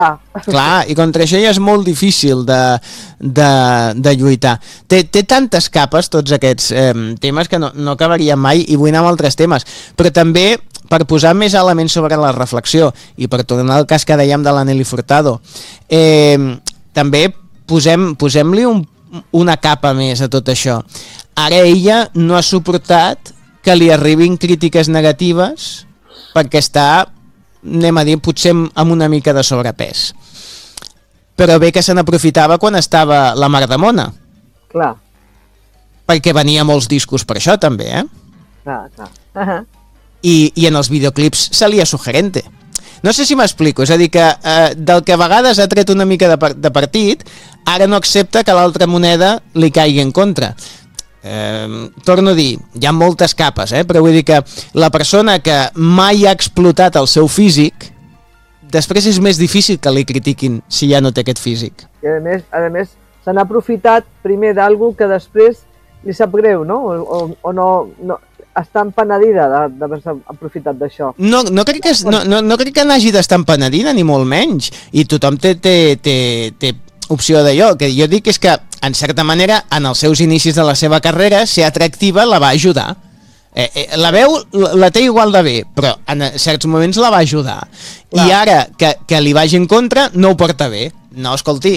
Clar, i contra això ja és molt difícil de lluitar. Té tantes capes, tots aquests temes, que no acabaríem mai, i vull anar amb altres temes. Però també, per posar més elements sobre la reflexió, i per tornar al cas que dèiem de la Nelly Furtado, també posem-li una capa més a tot això. Ara ella no ha suportat que li arribin crítiques negatives perquè està, anem a dir, potser amb una mica de sobrepès. Però bé que se n'aprofitava quan estava la Mar de Mona. Clar. Perquè venia molts discos per això, també, Clar. I en els videoclips salia sugerente. No sé si m'explico, és a dir, que del que a vegades ha tret una mica de partit, ara no accepta que l'altra moneda li caigui en contra. Torno a dir, hi ha moltes capes, però vull dir que la persona que mai ha explotat el seu físic, després és més difícil que li critiquin si ja no té aquest físic. I a més se n'ha aprofitat primer d'algú que després li sap greu, no? O no està empenedida d'haver-se aprofitat d'això. No crec que n'hagi d'estar empenedida, ni molt menys. I tothom té opció d'allò. Que jo dic és que, en certa manera, en els seus inicis de la seva carrera, ser atractiva la va ajudar. La veu la té igual de bé, però en certs moments la va ajudar. Clar. I ara que li vagi en contra no ho porta bé. No, escolti,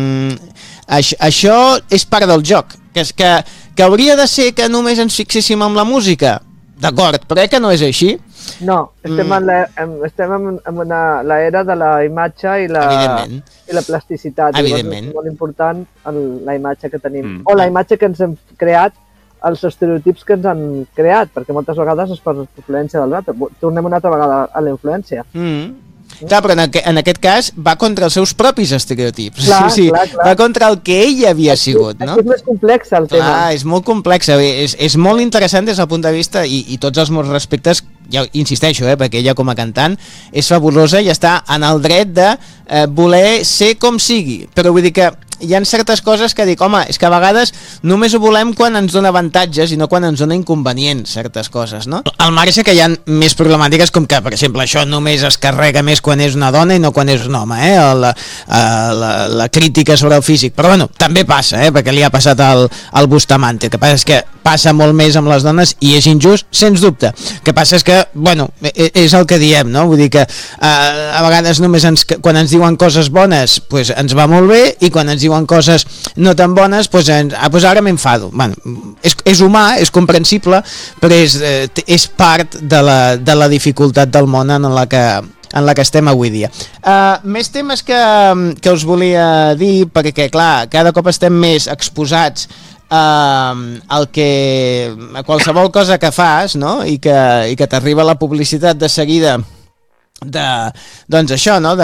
això és part del joc, que hauria de ser que només ens fixéssim en la música, d'acord, però que no és així. No, estem en l'era de la imatge i la plasticitat. Evidentment. És molt important la imatge que tenim, o la imatge que ens hem creat, els estereotips que ens han creat, perquè moltes vegades és per influència dels altres. Tornem una altra vegada a la influència. Clar, però en aquest cas va contra els seus propis estereotips. Clar. Va contra el que ell havia sigut, no? És més complex el tema. Clar, és molt complex, és molt interessant des del punt de vista, i tots els meus respectes, ja insisteixo, perquè ella com a cantant és fabulosa i està en el dret de voler ser com sigui, però vull dir que hi ha certes coses que dic, home, és que a vegades només ho volem quan ens dona avantatges i no quan ens dona inconvenients, certes coses, no? Al marge que hi ha més problemàtiques, com que, per exemple, això només es carrega més quan és una dona i no quan és un home, la crítica sobre el físic, però bueno, també passa, perquè li ha passat al Bustamante. El que passa és que passa molt més amb les dones i és injust, sens dubte. El que passa és que, bueno, és el que diem, no? Vull dir que a vegades només quan ens diuen coses bones, pues ens va molt bé, i quan ens diuen coses no tan bones, pues ara m'enfado. Bueno, és humà, és comprensible, però és part de la dificultat del món en la que estem avui dia. Més temes que us volia dir, perquè clar, cada cop estem més exposats a qualsevol cosa que fas, no? I que t'arriba la publicitat de seguida doncs això, no?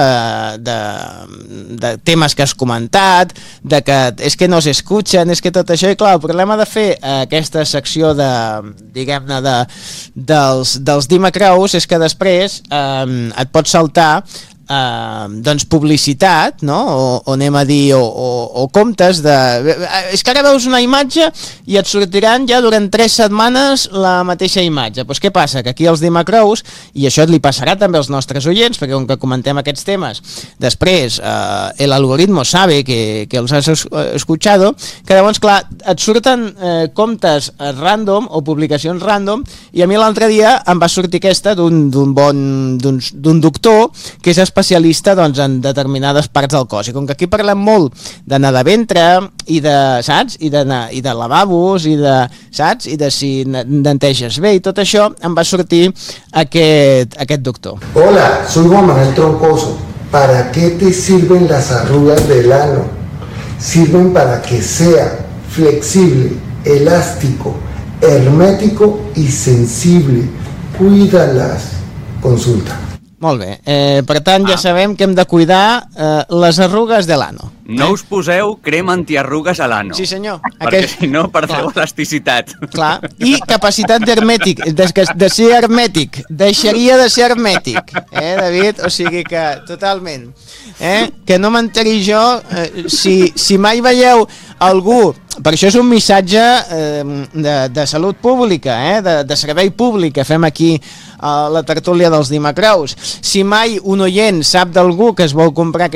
De temes que has comentat, de que és que no s'escuchen, és que tot això, i clar, el problema de fer aquesta secció diguem-ne, dels dimecraus és que després et pots saltar doncs publicitat, no? O anem a dir, o comptes és que ara veus una imatge i et sortiran ja durant 3 setmanes la mateixa imatge. Doncs què passa? Que aquí els dimecraus, i això li passarà també als nostres oients, perquè com que comentem aquests temes, després el algoritmo sabe que els has escuchado, que llavors, clar, et surten comptes random o publicacions random, i a mi l'altre dia em va sortir aquesta d'un doctor que és especialista doncs, en determinades parts del cos, i com que aquí parlem molt d'anar de ventre i de, saps? I de lavabos i de, saps? I de si neteges bé i tot això, em va sortir aquest doctor. Hola, soy Juan Manuel Troncoso. ¿Para qué te sirven las arrugas del ano? Sirven para que sea flexible, elástico, hermético y sensible. Cuídalas. Consulta. Molt bé, per tant ja sabem que hem de cuidar les arrugues de l'ano. No us poseu crema antiarrugues a l'ano. Sí senyor. Perquè si no perdeu elasticitat. Clar, i capacitat d'hermètic, de ser hermètic, deixaria de ser hermètic, David? O sigui que, totalment. Que no m'enteri jo, si mai veieu algú, per això és un missatge de salut pública, de servei públic que fem aquí a la tertúlia dels dimecraus. Si mai un oient sap d'algú que es vol comprar